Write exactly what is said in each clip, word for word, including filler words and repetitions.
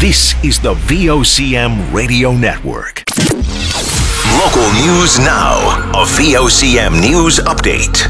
This is the V O C M Radio Network. Local news now. A V O C M News Update.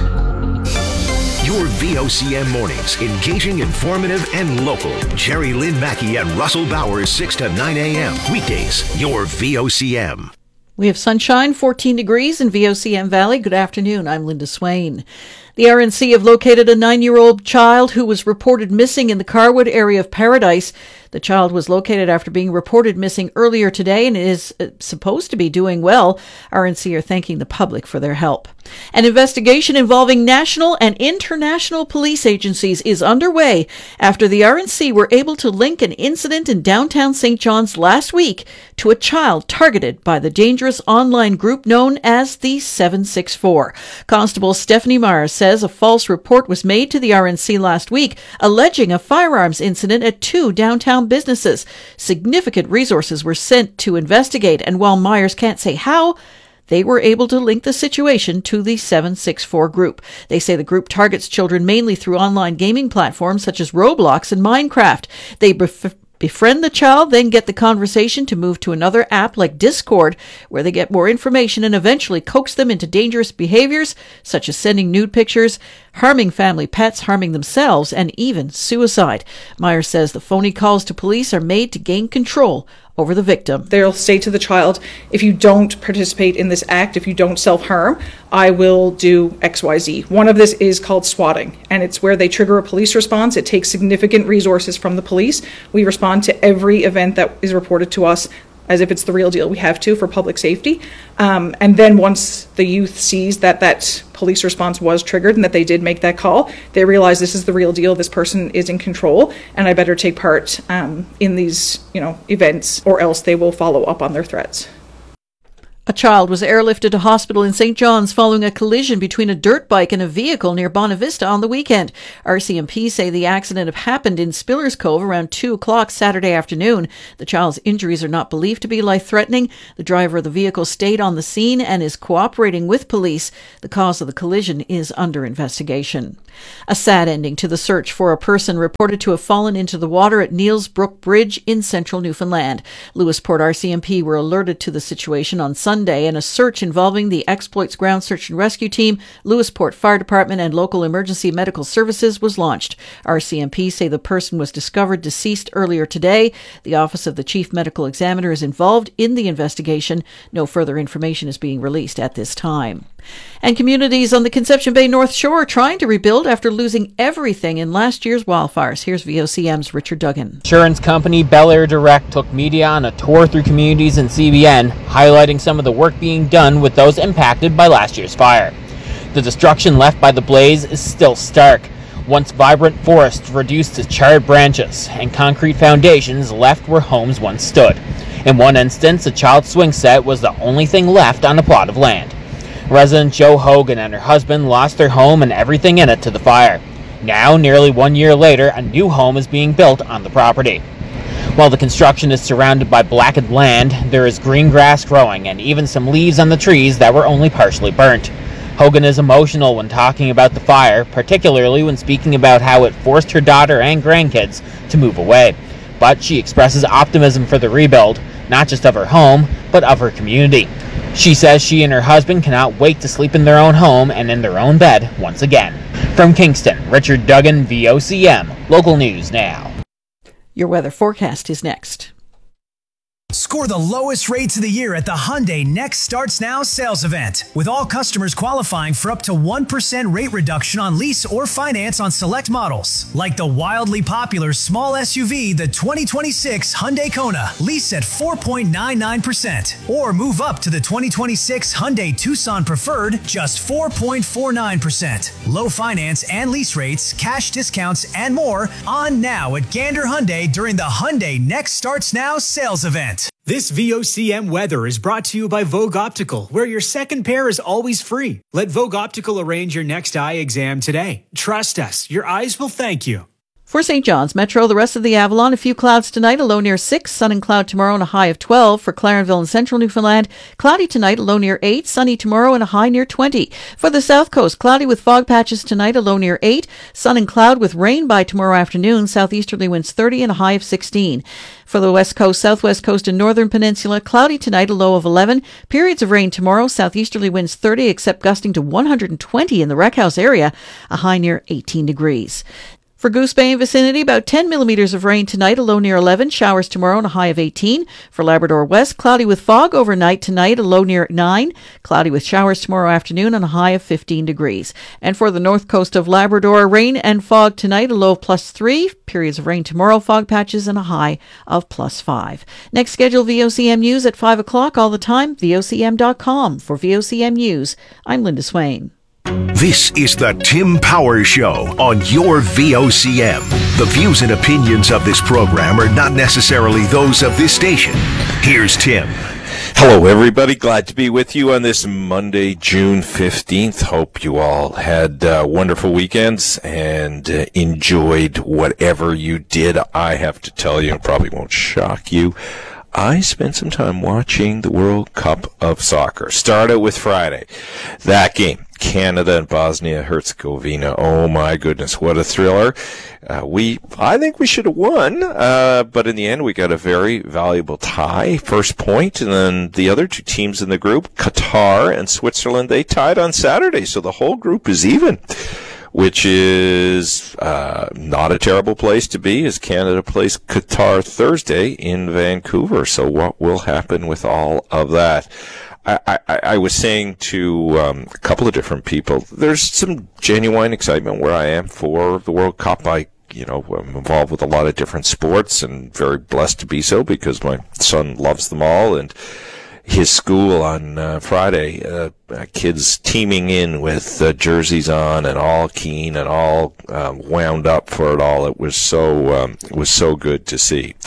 Your V O C M mornings, engaging, informative, and local. Jerry Lynn Mackey and Russell Bowers, six to nine a.m. Weekdays, your V O C M. We have sunshine, fourteen degrees in V O C M Valley. Good afternoon. I'm Linda Swain. The R N C have located a nine-year-old child who was reported missing in the Carwood area of Paradise. The child was located after being reported missing earlier today and is uh, supposed to be doing well. R N C are thanking the public for their help. An investigation involving national and international police agencies is underway after the R N C were able to link an incident in downtown Saint John's last week to a child targeted by the dangerous online group known as the seven six four. Constable Stephanie Myers says a false report was made to the R N C last week alleging a firearms incident at two downtown businesses. Significant resources were sent to investigate, and while Myers can't say how, they were able to link the situation to the seven six four group. They say the group targets children mainly through online gaming platforms such as Roblox and Minecraft. They bef- befriend the child, then get the conversation to move to another app like Discord, where they get more information and eventually coax them into dangerous behaviors such as sending nude pictures, harming family pets, harming themselves, and even suicide. Myers says the phony calls to police are made to gain control over the victim. They'll say to the child, if you don't participate in this act, if you don't self-harm, I will do X Y Z. One of this is called swatting, and it's where they trigger a police response. It takes significant resources from the police. We respond to every event that is reported to us as if it's the real deal. We have to for public safety. Um, and then once the youth sees that that police response was triggered and that they did make that call, they realize this is the real deal. This person is in control, and I better take part um, in these, you know, events, or else they will follow up on their threats. A child was airlifted to hospital in Saint John's following a collision between a dirt bike and a vehicle near Bonavista on the weekend. R C M P say the accident happened in Spillers Cove around two o'clock Saturday afternoon. The child's injuries are not believed to be life-threatening. The driver of the vehicle stayed on the scene and is cooperating with police. The cause of the collision is under investigation. A sad ending to the search for a person reported to have fallen into the water at Neils Brook Bridge in central Newfoundland. Lewisport R C M P were alerted to the situation on Sunday, and a search involving the Exploits Ground Search and Rescue Team, Lewisport Fire Department, and local emergency medical services was launched. R C M P say the person was discovered deceased earlier today. The Office of the Chief Medical Examiner is involved in the investigation. No further information is being released at this time. And communities on the Conception Bay North Shore are trying to rebuild after losing everything in last year's wildfires. Here's V O C M's Richard Duggan. Insurance company Bel Air Direct took media on a tour through communities in C B N, highlighting some of the work being done with those impacted by last year's fire. The destruction left by the blaze is still stark. Once vibrant forests reduced to charred branches, and concrete foundations left where homes once stood. In one instance, a child's swing set was the only thing left on a plot of land. Resident Joe Hogan and her husband lost their home and everything in it to the fire. Now, nearly one year later, a new home is being built on the property. While the construction is surrounded by blackened land, there is green grass growing and even some leaves on the trees that were only partially burnt. Hogan is emotional when talking about the fire, particularly when speaking about how it forced her daughter and grandkids to move away. But she expresses optimism for the rebuild, not just of her home, but of her community. She says she and her husband cannot wait to sleep in their own home and in their own bed once again. From Kingston, Richard Duggan, V O C M, Local News Now. Your weather forecast is next. Score the lowest rates of the year at the Hyundai Next Starts Now sales event, with all customers qualifying for up to one percent rate reduction on lease or finance on select models, like the wildly popular small S U V, the twenty twenty-six Hyundai Kona, lease at four point nine nine percent, or move up to the twenty twenty-six Hyundai Tucson Preferred, just four point four nine percent. Low finance and lease rates, cash discounts, and more on now at Gander Hyundai during the Hyundai Next Starts Now sales event. This V O C M weather is brought to you by Vogue Optical, where your second pair is always free. Let Vogue Optical arrange your next eye exam today. Trust us, your eyes will thank you. For Saint John's Metro, the rest of the Avalon, a few clouds tonight, a low near six, sun and cloud tomorrow and a high of twelve. For Clarenville and Central Newfoundland, cloudy tonight, a low near eight, sunny tomorrow and a high near twenty. For the South Coast, cloudy with fog patches tonight, a low near eight, sun and cloud with rain by tomorrow afternoon, southeasterly winds thirty and a high of sixteen. For the West Coast, Southwest Coast and Northern Peninsula, cloudy tonight, a low of eleven, periods of rain tomorrow, southeasterly winds thirty, except gusting to one hundred twenty in the Wreck House area, a high near eighteen degrees. For Goose Bay and vicinity, about ten millimeters of rain tonight, a low near eleven, showers tomorrow and a high of eighteen. For Labrador West, cloudy with fog overnight tonight, a low near nine, cloudy with showers tomorrow afternoon and a high of fifteen degrees. And for the north coast of Labrador, rain and fog tonight, a low of plus three, periods of rain tomorrow, fog patches and a high of plus five. Next scheduled V O C M News at five o'clock all the time, V O C M dot com. For V O C M News, I'm Linda Swain. This is the Tim Power Show on your V O C M. The views and opinions of this program are not necessarily those of this station. Here's Tim. Hello, everybody. Glad to be with you on this Monday, June fifteenth. Hope you all had uh, wonderful weekends and uh, enjoyed whatever you did. I have to tell you, it probably won't shock you, I spent some time watching the World Cup of Soccer. Started with Friday. That game, Canada and Bosnia-Herzegovina. Oh, my goodness, what a thriller. Uh, we, I think we should have won, uh, but in the end we got a very valuable tie. First point, and then the other two teams in the group, Qatar and Switzerland, they tied on Saturday, so the whole group is even, which is uh, not a terrible place to be, as Canada plays Qatar Thursday in Vancouver. So what will happen with all of that? I, I, I was saying to um, a couple of different people, there's some genuine excitement where I am for the World Cup. I, you know, I'm involved with a lot of different sports and very blessed to be so because my son loves them all. And his school on uh, Friday, uh, kids teaming in with uh, jerseys on and all keen and all um, wound up for it all. It was so um, it was so good to see,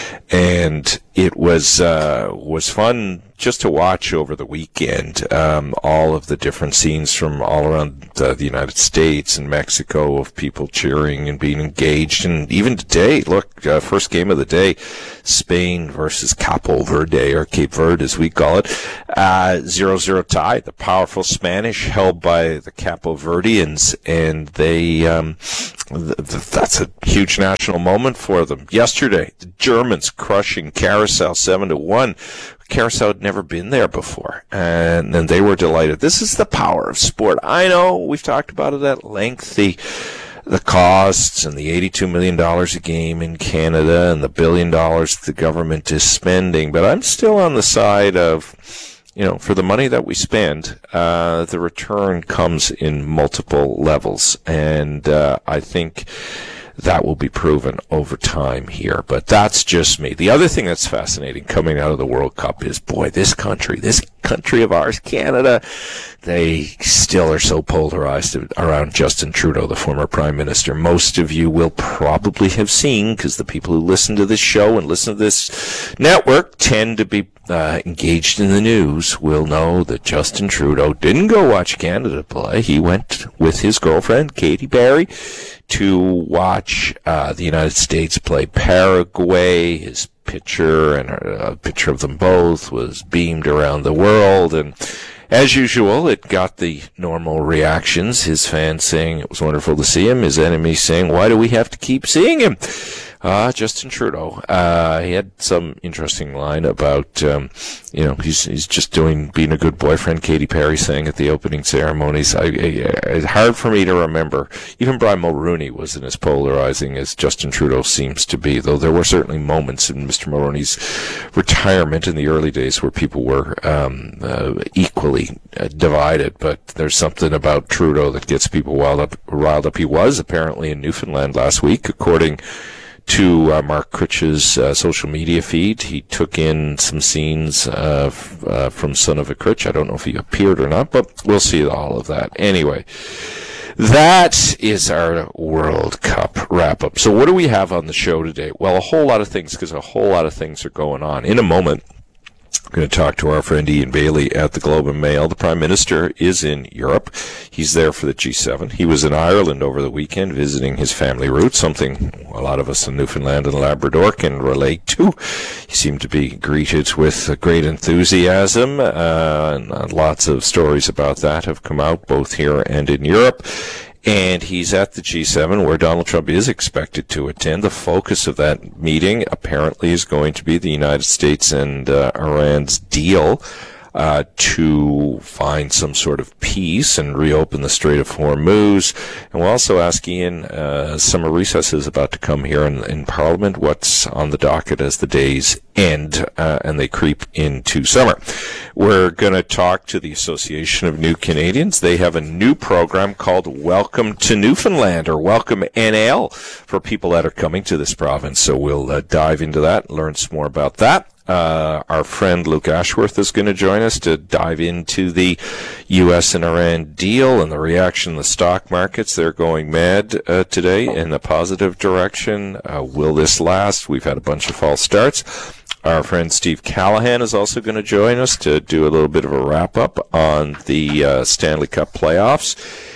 and it was uh, was fun just to watch over the weekend. Um, all of the different scenes from all around uh, the United States and Mexico of people cheering and being engaged, and even today, look, uh, first game of the day, Spain versus Capo Verde, or Cape Verde as we call it, uh, zero zero tie. The powerful Spanish held by the Capo Verdeans, and they um, th- th- that's a huge national moment for them. Yesterday, the Germans crushing Carousel seven to one. Carousel had never been there before, and then they were delighted. This is the power of sport. I know we've talked about it at length, the the costs and the eighty-two million dollars a game in Canada and the billion dollars the government is spending, but I'm still on the side of, you know, for the money that we spend, uh, the return comes in multiple levels, and uh, I think that will be proven over time here. But that's just me. The other thing that's fascinating coming out of the World Cup is, boy, this country, this country of ours, Canada, they still are so polarized around Justin Trudeau, the former Prime Minister. Most of you will probably have seen, because the people who listen to this show and listen to this network tend to be uh, engaged in the news, will know that Justin Trudeau didn't go watch Canada play. He went with his girlfriend, Katy Perry, to watch uh, the United States play Paraguay. His picture and a picture of them both was beamed around the world, and as usual, it got the normal reactions. His fans saying it was wonderful to see him, his enemies saying, why do we have to keep seeing him? Uh, Justin Trudeau, uh, he had some interesting line about, um, you know, he's he's just doing, being a good boyfriend, Katy Perry saying at the opening ceremonies. I, I, it's hard for me to remember. Even Brian Mulroney wasn't as polarizing as Justin Trudeau seems to be, though there were certainly moments in Mister Mulroney's retirement in the early days where people were um, uh, equally uh, divided. But there's something about Trudeau that gets people riled up. Riled up. He was apparently in Newfoundland last week, according to uh, Mark Critch's uh, social media feed. He took in some scenes uh, f- uh, from Son of a Critch. I don't know if he appeared or not, but we'll see all of that. Anyway, that is our World Cup wrap-up. So what do we have on the show today? Well, a whole lot of things, because a whole lot of things are going on. In a moment, We're going to talk to our friend Ian Bailey at the Globe and Mail. The Prime Minister is in Europe. He's there for the G seven. He was in Ireland over the weekend visiting his family roots, something a lot of us in Newfoundland and Labrador can relate to. He seemed to be greeted with great enthusiasm, uh, and lots of stories about that have come out both here and in Europe. And he's at the G seven, where Donald Trump is expected to attend. The focus of that meeting apparently is going to be the United States and uh, Iran's deal uh, to find some sort of peace and reopen the Strait of Hormuz. And we'll also ask Ian, uh, summer recess is about to come here in, in Parliament. What's on the docket as the days end uh, and they creep into summer? We're going to talk to the Association of New Canadians. They have a new program called Welcome to Newfoundland, or Welcome N L, for people that are coming to this province. So we'll uh, dive into that and learn some more about that. Uh, our friend Luke Ashworth is going to join us to dive into the U S and Iran deal and the reaction in the stock markets. They're going mad uh, today in the positive direction. Uh, will this last? We've had a bunch of false starts. Our friend Steve Callahan is also going to join us to do a little bit of a wrap-up on the uh, Stanley Cup playoffs.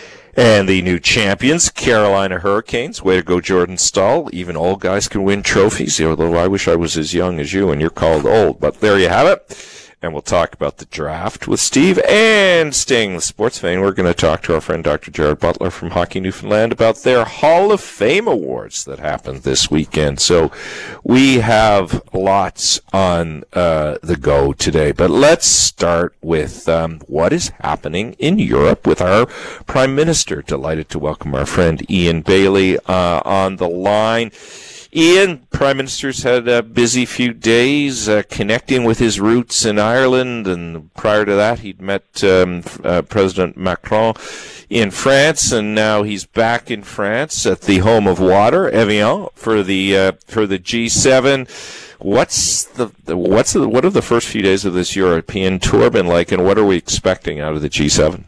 And the new champions, Carolina Hurricanes. Way to go, Jordan Stahl. Even old guys can win trophies, although I wish I was as young as you and you're called old. But there you have it. And we'll talk about the draft with Steve. And staying in the sports vein, we're going to talk to our friend Doctor Jared Butler from Hockey Newfoundland about their Hall of Fame awards that happened this weekend. So we have lots on uh, the go today. But let's start with um, what is happening in Europe with our Prime Minister. Delighted to welcome our friend Ian Bailey uh, on the line. Ian, Prime Minister's had a busy few days uh, connecting with his roots in Ireland, and prior to that he'd met um, uh, President Macron in France, and now he's back in France at the home of water, Evian, for the uh, for the G seven. What's the what's the, what have the first few days of this European tour been like, and what are we expecting out of the G seven?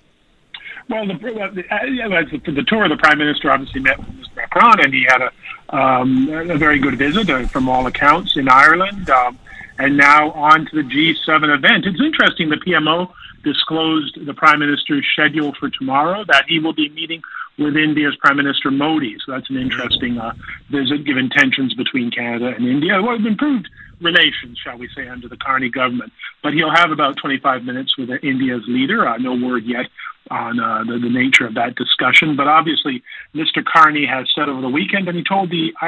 Well, the, well, the, uh, for the tour, the Prime Minister obviously met with Mister Macron, and he had a, um, a very good visit, uh, from all accounts, in Ireland. Um, and now on to the G seven event. It's interesting, the P M O disclosed the Prime Minister's schedule for tomorrow, that he will be meeting with India's Prime Minister Modi. So that's an interesting uh, visit, given tensions between Canada and India. Well, improved relations, shall we say, under the Carney government. But he'll have about twenty-five minutes with India's leader. Uh, no word yet on uh, the, the nature of that discussion. But obviously, Mister Carney has said over the weekend, and he told the